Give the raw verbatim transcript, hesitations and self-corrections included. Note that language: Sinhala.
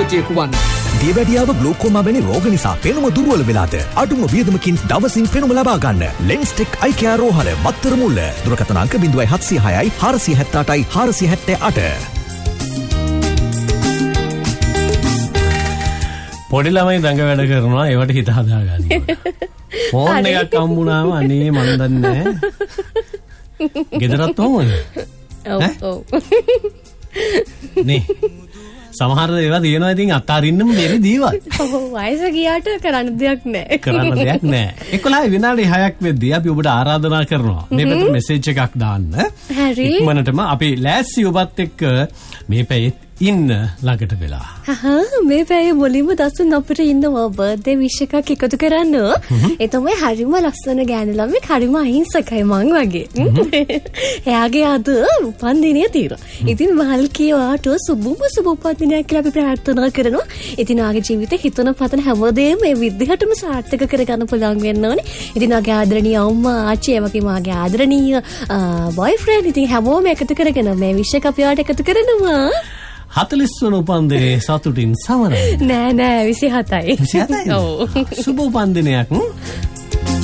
රජයෙකු වන්න. දියවැඩියාව ග්ලූකෝමා වැනි රෝග නිසා පෙනුම දුර්වල වෙලාද අඩුම වියදමකින් දවසින් පෙනුම ලබා ගන්න. ලෙන්ස්ටෙක් අයි කෙයා රෝහල මත්තර මුල්ල. දුරකථන අංක zero seven zero six four seven eight four seven eight. පොඩි ළමයි දඟ වැඩ කරනවා ඒවට හිත හදා ගන්න. ෆෝන් එකක් හම්බුනාම අනේ මන් දන්නේ නැහැ. ගෙදරත් ඕමද? ඔව් ඔව්. නේ සමහර ඒවා තියෙනවා ඉතින් අතාරින්නම බැරි දේවල්. ඔව් වයස ගියාට කරන්න දෙයක් නැහැ. කරන්න දෙයක් නැහැ. එක්කලා විනාඩි හයක් වෙද්දී අපි ඔබට ආරාධනා කරනවා. මේ පැත්තට මෙසේජ් එකක් දාන්න. හරි. ඉක්මනටම අපි ලෑස්ති ඔබත් එක්ක මේ පැයේ ඉන්න ළඟට වෙලා. හා මේ පැයේ මුලින්ම දසුන් අපිට ඉන්නවා බර්ත්ඩේ විශ් එකක් එකතු කරන්න. ඒ තමයි හරිම ලස්සන ගෑනු ළමෙක් හරිම අහිංසකයි මං වගේ. එයාගේ අද උපන්දිනය තියෙනවා. ඉතින් මල්කියාට සුබම සුබ උපන්දිනයක් කියලා අපි ප්‍රාර්ථනා කරනවා. ඉතින් ආගේ ජීවිතේ හිතන පතන හැමදේම මේ විදිහටම සාර්ථක කරගන්න පුළුවන් වෙන්න ඕනේ. ඉතින් ආගේ ආදරණීය අම්මා ආච්චි ඒ වගේම ආගේ ආදරණීය බොයිෆ්‍රෙන්ඩ් ඉතින් හැමෝම එකතු කරගෙන මේ විශ් එක අපි යාට එකතු කරනවා. හතලිස් වන උපන්දිනේ සතුටින් සමරයි. නෑ නෑ විසිහතයි. විසිහතයි. ඔව්. සුබ උපන්දිනයක්.